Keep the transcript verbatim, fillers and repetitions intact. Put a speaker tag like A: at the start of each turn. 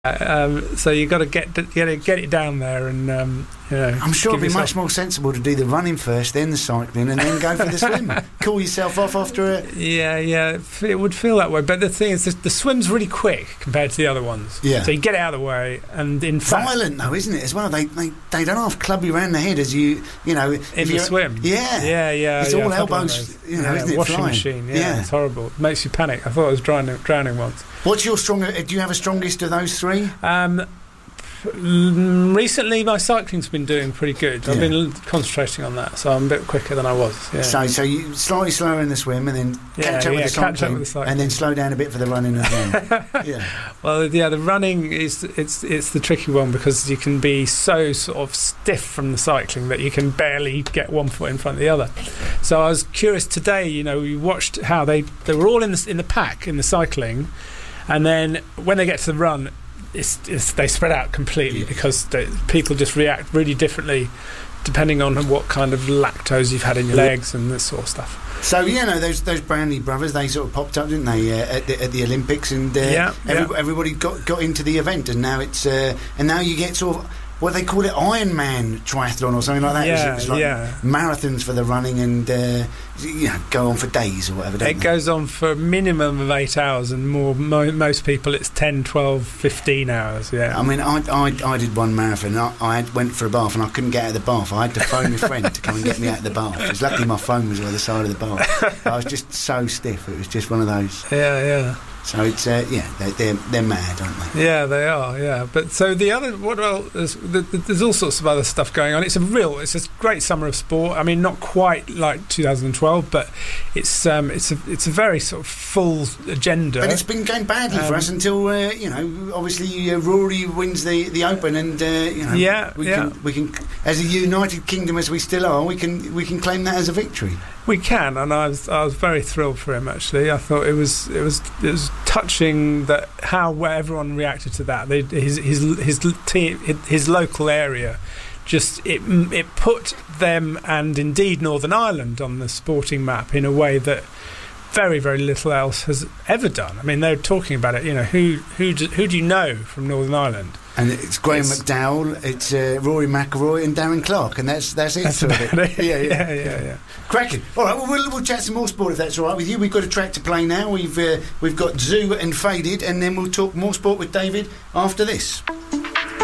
A: Um, so you got to get get it, get it down there, and um, you know.
B: I'm sure it'd be
A: yourself...
B: much more sensible to do the running first, then the cycling, and then go for the swim. Cool yourself off after a.
A: Yeah, yeah, it would feel that way. But the thing is, the, the swim's really quick compared to the other ones.
B: Yeah.
A: So you get it out of the way, and in fact,
B: violent though, isn't it? As well, they they, they don't half club you around the head as you you know
A: in the swim.
B: Yeah,
A: yeah, yeah.
B: It's
A: yeah,
B: all elbows, you know,
A: yeah,
B: isn't it?
A: Washing
B: flying.
A: machine. Yeah,
B: yeah,
A: it's horrible. It makes you panic. I thought I was drowning drowning once.
B: What's your stronger? Do you have a strongest of those three?
A: Um, recently, my cycling's been doing pretty good.
B: Yeah.
A: I've been concentrating on that, so I'm a bit quicker than I was. Yeah.
B: So, so you slightly slower in the swim, and then
A: yeah,
B: catch, up
A: yeah,
B: with the
A: catch
B: cycling,
A: up with the cycling,
B: and then slow down a bit for the running as well. Yeah.
A: Well, yeah, the running is it's it's the tricky one because you can be so sort of stiff from the cycling that you can barely get one foot in front of the other. So I was curious today. You know, we watched how they they were all in the in the pack in the cycling, and then when they get to the run. It's, it's, they spread out completely yeah. because they, people just react really differently depending on what kind of lactose you've had in your legs and this sort of stuff.
B: So you know those those Brownlee brothers, they sort of popped up, didn't they, uh, at, the, at the Olympics, and uh,
A: yeah,
B: every,
A: yeah.
B: everybody got got into the event, and now it's uh, and now you get sort of. What they call it, Ironman triathlon or something like that.
A: Yeah,
B: it was like
A: yeah.
B: marathons for the running, and uh, you know, go on for days or whatever. Don't
A: it
B: they?
A: goes on for a minimum of eight hours, and more. Mo- most people, it's ten, twelve, fifteen hours. Yeah.
B: I mean, I I, I did one marathon. I, I went for a bath, and I couldn't get out of the bath. I had to phone my friend to come and get me out of the bath. It was lucky my phone was by the side of the bath. I was just so stiff. It was just one of those.
A: Yeah, yeah.
B: So it's uh, yeah, they, they're they're mad, aren't they?
A: Yeah, they are. Yeah, but so the other what well, there's, there's all sorts of other stuff going on. It's a real, it's a great summer of sport. I mean, not quite like two thousand twelve, but it's um, it's a it's a very sort of full agenda.
B: But it's been going badly um, for us until uh, you know, obviously uh, Rory wins the, the Open, and uh, you know,
A: yeah,
B: we
A: yeah.
B: can we can as a United Kingdom as we still are, we can we can claim that as a victory.
A: We can, and I was I was very thrilled for him. Actually, I thought it was it was it was touching that how where everyone reacted to that. They, his his his team, his local area, just it it put them and indeed Northern Ireland on the sporting map in a way that very very little else has ever done. I mean, they're talking about it. You know, who who do, who do you know from Northern Ireland?
B: And it's Graham it's, McDowell, it's uh, Rory McIlroy and Darren Clark, and that's that's it.
A: That's about it.
B: Yeah, yeah,
A: yeah, yeah, yeah.
B: Cracking. All right, well, we'll we'll chat some more sport if that's all right with you. We've got a track to play now. We've uh, we've got Zoo and Faded, and then we'll talk more sport with David after this.